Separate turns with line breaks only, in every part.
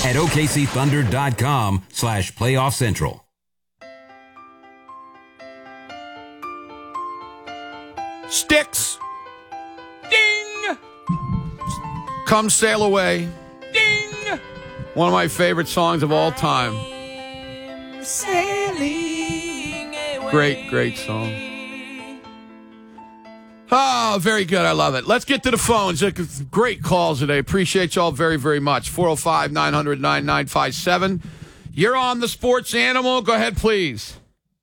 at OKCThunder.com/playoff central.
Sticks. Ding. Come Sail Away. Ding. One of my favorite songs of all time. Great song. Oh, very good. I love it. Let's get to the phones. Great calls today. Appreciate y'all very, very much. 405-900-9957. You're on the Sports Animal. Go ahead, please.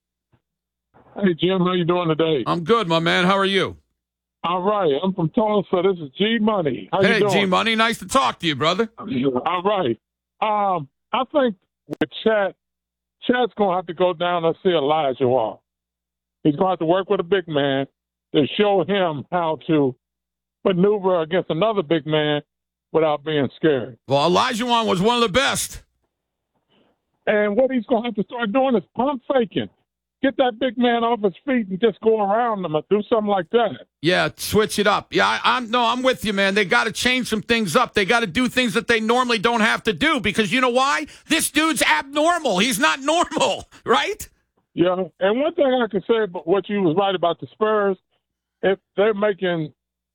Hey, Jim. How you doing today?
I'm good, my man. How are you?
All right. I'm from Tulsa. This is G Money. How you doing?
Hey, G Money. Nice to talk to you, brother.
All right. I think with Chad's going to have to go down and see Elijah Wall. He's going to have to work with a big man to show him how to maneuver against another big man without being scared.
Well, Olajuwon was one of the best.
And what he's going to have to start doing is pump faking. Get that big man off his feet and just go around him and do something like that.
Yeah, switch it up. Yeah, I'm with you, man. They got to change some things up. They got to do things that they normally don't have to do because you know why? This dude's abnormal. He's not normal, right?
Yeah, and one thing I can say about what you was right about the Spurs, if they're making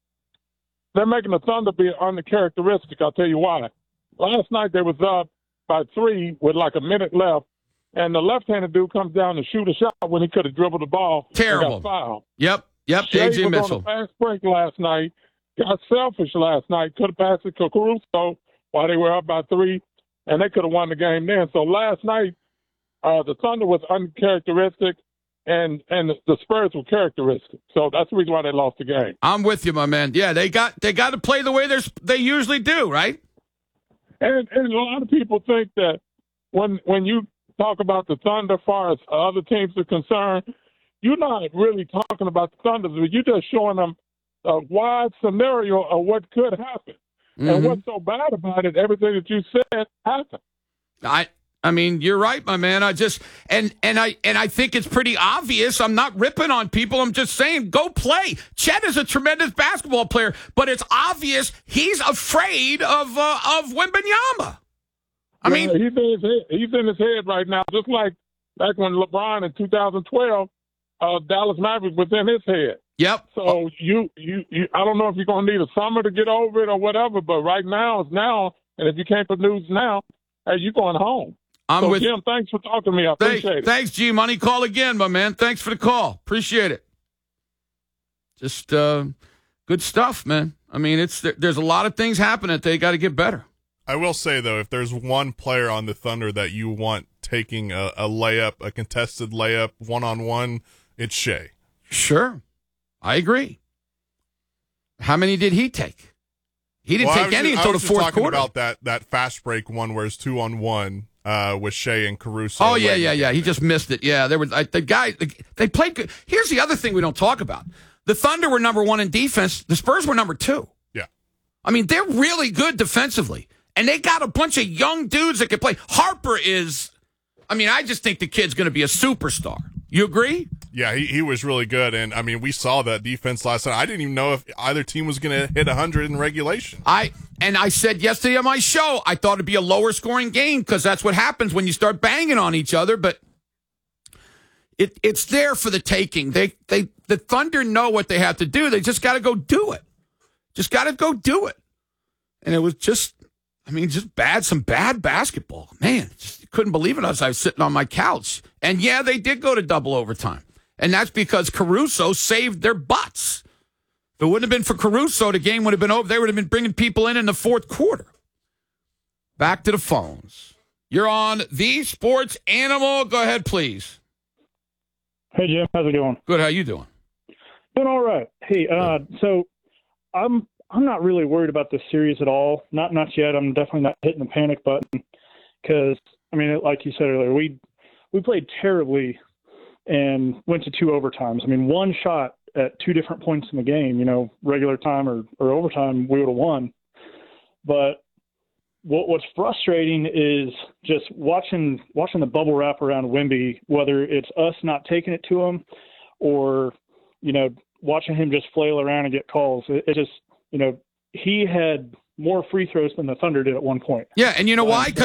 the Thunder be uncharacteristic. I'll tell you why. Last night they was up by 3 with like a minute left. And the left-handed dude comes down to shoot a shot when he could have dribbled the ball.
Terrible.
And got fouled.
Yep.
Shea
A.J.
was
Mitchell.
on a fast break last night. Got selfish last night. Could have passed it to Caruso while they were up by 3, and they could have won the game then. So last night, the Thunder was uncharacteristic, and the Spurs were characteristic. So that's the reason why they lost the game.
I'm with you, my man. Yeah, they got to play the way they usually do, right?
And a lot of people think that when you talk about the Thunder as far as other teams are concerned, you're not really talking about the Thunder, but you're just showing them a wide scenario of what could happen. Mm-hmm. And what's so bad about it, everything that you said happened.
I mean, you're right, my man. I just and I think it's pretty obvious. I'm not ripping on people. I'm just saying, go play. Chet is a tremendous basketball player, but it's obvious he's afraid of Wembanyama. I mean,
he's in his head right now, just like back when LeBron in 2012, Dallas Mavericks was in his head.
Yep.
So you I don't know if you're gonna need a summer to get over it or whatever, but right now is now, and if you can't produce now, hey, you're going home. Jim, thanks for talking to me. I appreciate it.
Thanks, G Money. Call again, my man. Thanks for the call. Appreciate it. Just good stuff, man. I mean, there's a lot of things happening that they got to get better.
I will say, though, if there's one player on the Thunder that you want taking a layup, a contested layup, one-on-one, it's Shea.
Sure. I agree. How many did he take? He didn't take any until the fourth quarter.
About that fast break one where it's 2-on-1 with Shea and Caruso.
Oh, yeah. He just missed it. Yeah, there was the guy. They played good. Here's the other thing we don't talk about. The Thunder were number 1 in defense. The Spurs were number 2.
Yeah.
I mean, they're really good defensively. And they got a bunch of young dudes that can play. Harper is, I just think the kid's going to be a superstar. You agree?
Yeah, he was really good. And, we saw that defense last night. I didn't even know if either team was going to hit 100 in regulation.
I said yesterday on my show, I thought it'd be a lower scoring game because that's what happens when you start banging on each other. But it's there for the taking. The Thunder know what they have to do. They just got to go do it. And it was just some bad basketball. Man, just couldn't believe it as I was sitting on my couch. And, yeah, they did go to double overtime. And that's because Caruso saved their butts. If it wouldn't have been for Caruso, the game would have been over. They would have been bringing people in the fourth quarter. Back to the phones. You're on the Sports Animal. Go ahead, please.
Hey, Jim. How's it going?
Good. How you doing?
Doing all right. Hey, so I'm not really worried about this series at all. Not yet. I'm definitely not hitting the panic button because, like you said earlier, we played terribly and went to 2 overtimes. One shot at 2 different points in the game, regular time or overtime, we would have won. But what's frustrating is just watching the bubble wrap around Wemby, whether it's us not taking it to him or, watching him just flail around and get calls. It just, he had more free throws than the Thunder did at one point.
Yeah, and you know why?